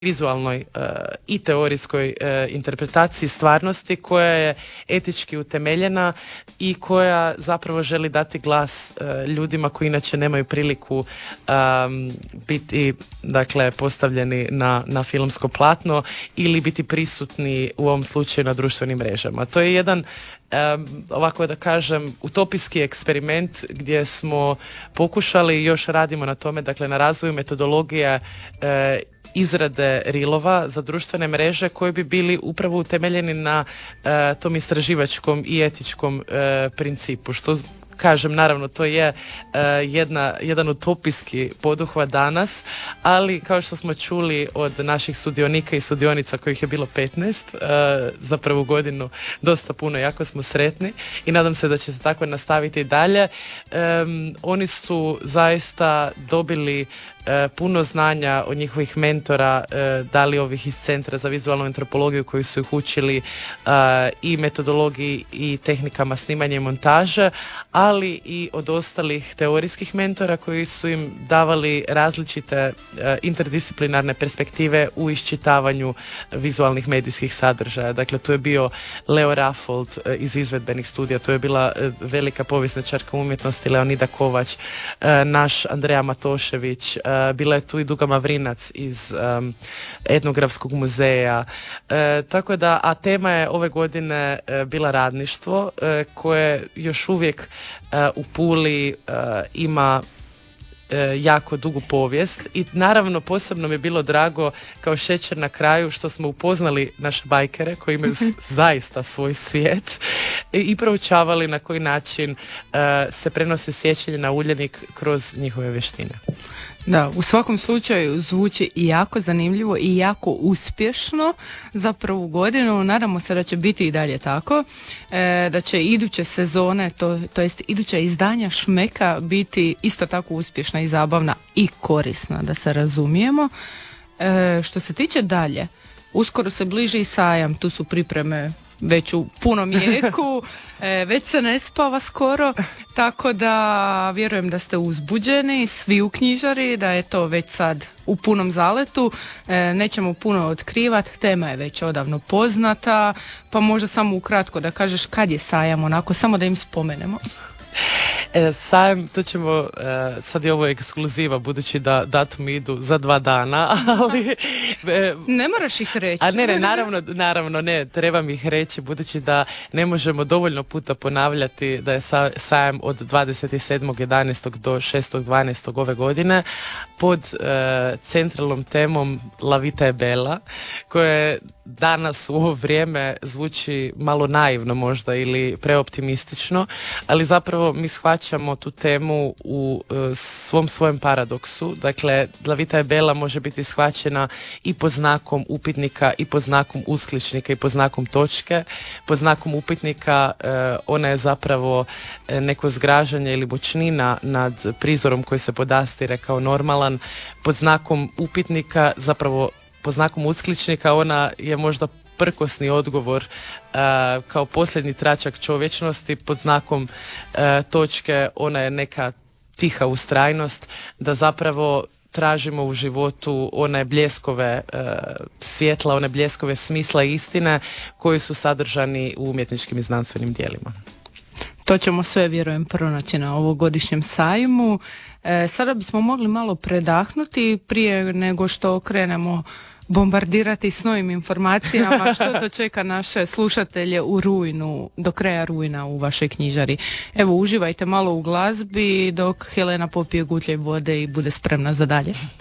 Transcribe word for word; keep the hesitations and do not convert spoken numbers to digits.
vizualnoj uh, i teorijskoj uh, interpretaciji stvarnosti koja je etički utemeljena i koja zapravo želi dati glas uh, ljudima koji inače nemaju priliku um, biti, dakle, postavljeni na, na filmsko platno ili biti prisutni u ovom slučaju na društvenim mrežama. To je jedan Um, ovako da kažem, utopijski eksperiment gdje smo pokušali i još radimo na tome, dakle na razvoju metodologije e, izrade rilova za društvene mreže koji bi bili upravo utemeljeni na e, tom istraživačkom i etičkom e, principu, što kažem, naravno, to je uh, jedna, jedan utopijski poduhvat danas, ali kao što smo čuli od naših sudionika i sudionica kojih je bilo petnaest uh, za prvu godinu, dosta puno, jako smo sretni i nadam se da će se tako nastaviti i dalje. Um, oni su zaista dobili E, puno znanja od njihovih mentora, e, da li ovih iz Centra za vizualnu antropologiju koji su ih učili e, i metodologiji i tehnikama snimanja i montaže, ali i od ostalih teorijskih mentora koji su im davali različite e, interdisciplinarne perspektive u iščitavanju vizualnih medijskih sadržaja. Dakle, tu je bio Leo Raffold e, iz izvedbenih studija, tu je bila e, velika povjesničarka umjetnosti Leonida Kovač, e, naš Andreja Matošević, Uh, bila je tu i Duga Mavrinac iz um, Etnografskog muzeja. Uh, tako da, a tema je ove godine uh, bila radništvo uh, koje još uvijek uh, u Puli uh, ima jako dugu povijest i naravno posebno mi je bilo drago kao šećer na kraju što smo upoznali naše bajkere koji imaju zaista svoj svijet i proučavali na koji način uh, se prenose sjećanje na Uljanik kroz njihove vještine. Da, u svakom slučaju zvuči i jako zanimljivo i jako uspješno za prvu godinu. Nadamo se da će biti i dalje tako, e, da će iduće sezone, to, to jest iduća izdanja Šmeka biti isto tako uspješna i zabavna i korisna, da se razumijemo. E, što se tiče dalje, uskoro se bliži i sajam, tu su pripreme već u punom jeku, e, već se ne spava skoro, tako da vjerujem da ste uzbuđeni, svi u knjižari, da je to već sad u punom zaletu, e, nećemo puno otkrivati, tema je već odavno poznata, pa možda samo ukratko da kažeš kad je sajam, onako, samo da im spomenemo. E, sajam, to ćemo, e, sad je ovo ekskluziva, budući da datumi idu za dva dana, ali... E, ne moraš ih reći. A ne, ne, naravno, naravno ne, trebam ih reći, budući da ne možemo dovoljno puta ponavljati da je sa, sajam od dvadeset sedmog jedanaestog do šestog dvanaestog ove godine pod e, centralnom temom La vita è bella, koja je danas u ovo vrijeme zvuči malo naivno možda ili preoptimistično, ali zapravo mi shvaćamo tu temu u uh, svom svojem paradoksu. Dakle, La vita è bella može biti shvaćena i pod znakom upitnika i pod znakom uskličnika i pod znakom točke. Pod znakom upitnika uh, ona je zapravo uh, neko zgražanje ili bočnina nad prizorom koji se podastire kao normalan. Pod znakom upitnika, zapravo po znakom uskličnika, ona je možda prkosni odgovor uh, kao posljednji tračak čovječnosti. Pod znakom uh, točke ona je neka tiha ustrajnost da zapravo tražimo u životu one bljeskove uh, svjetla, one bljeskove smisla i istine koji su sadržani u umjetničkim i znanstvenim djelima. To ćemo sve, vjerujem, pronaći na ovogodišnjem sajmu. E, sada bismo mogli malo predahnuti prije nego što krenemo bombardirati s novim informacijama što to čeka naše slušatelje u rujnu, do kraja rujna u vašoj knjižari. Evo, uživajte malo u glazbi dok Helena popije gutljaj vode i bude spremna za dalje.